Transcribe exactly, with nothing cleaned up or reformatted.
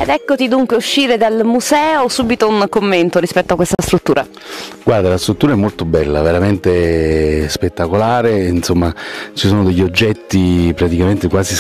Ed eccoti dunque uscire dal museo, subito un commento rispetto a questa struttura. Guarda, la struttura è molto bella, veramente spettacolare, insomma ci sono degli oggetti praticamente quasi